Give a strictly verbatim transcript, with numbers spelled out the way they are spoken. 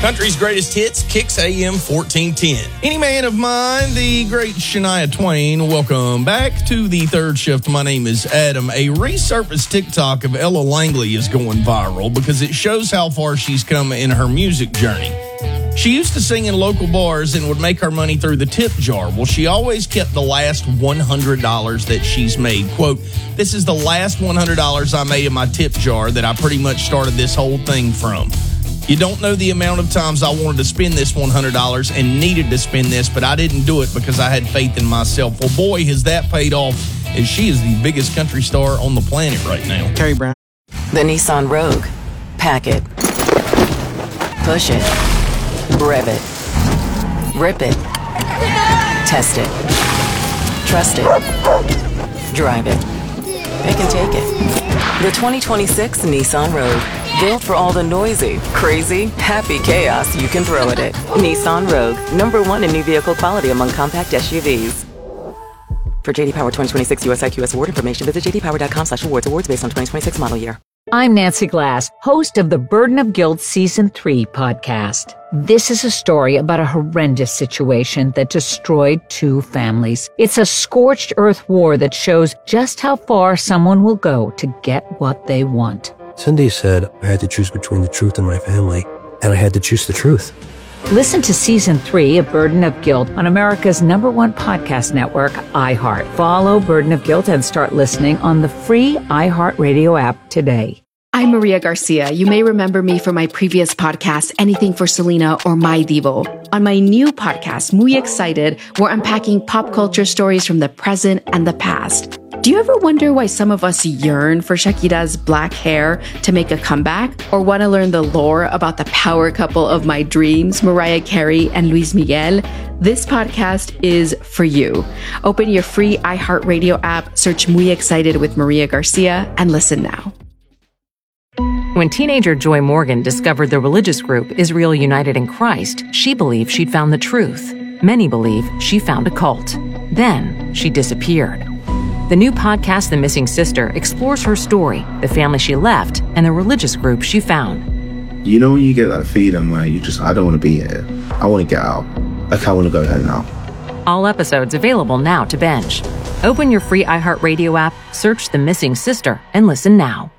Country's Greatest Hits, Kicks A M fourteen ten. Any man of mine, the great Shania Twain. Welcome back to the third shift. My name is Adam. A resurfaced TikTok of Ella Langley is going viral because it shows how far she's come in her music journey. She used to sing in local bars and would make her money through the tip jar. Well, she always kept the last one hundred dollars that she's made. Quote, "This is the last one hundred dollars I made in my tip jar that I pretty much started this whole thing from. You don't know the amount of times I wanted to spend this one hundred dollars and needed to spend this, but I didn't do it because I had faith in myself." Well, boy, has that paid off, as she is the biggest country star on the planet right now. Carrie Brown. The Nissan Rogue. Pack it. Push it. Rev it. Rip it. Test it. Trust it. Drive it. Pick and take it. The twenty twenty-six Nissan Rogue. Built for all the noisy, crazy, happy chaos you can throw at it. Nissan Rogue. Number one in new vehicle quality among compact S U Vs. For J D Power twenty twenty-six U S I Q S award information, visit j d power dot com slash awards. Awards based on twenty twenty-six model year. I'm Nancy Glass, host of the Burden of Guilt Season three podcast. This is a story about a horrendous situation that destroyed two families. It's a scorched earth war that shows just how far someone will go to get what they want. Cindy said I had to choose between the truth and my family, and I had to choose the truth. Listen to Season three of Burden of Guilt on America's number one podcast network, iHeart. Follow Burden of Guilt and start listening on the free iHeartRadio app today. I'm Maria Garcia. You may remember me from my previous podcast, Anything for Selena or My Divo. On my new podcast, Muy Excited, we're unpacking pop culture stories from the present and the past. Do you ever wonder why some of us yearn for Shakira's black hair to make a comeback? Or want to learn the lore about the power couple of my dreams, Mariah Carey and Luis Miguel? This podcast is for you. Open your free iHeartRadio app, search Muy Excited with Maria Garcia, and listen now. When teenager Joy Morgan discovered the religious group Israel United in Christ, she believed she'd found the truth. Many believe she found a cult. Then she disappeared. The new podcast, The Missing Sister, explores her story, the family she left, and the religious group she found. You know when you get that feeling where you just, I don't want to be here. I want to get out. Like, I want to go home now. All episodes available now to binge. Open your free iHeartRadio app, search The Missing Sister, and listen now.